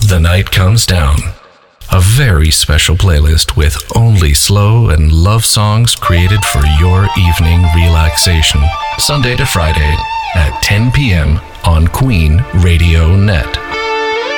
the night comes down. A very special playlist with only slow and love songs created for your evening relaxation. Sunday to Friday at 10 p.m. on Queen Radio Net.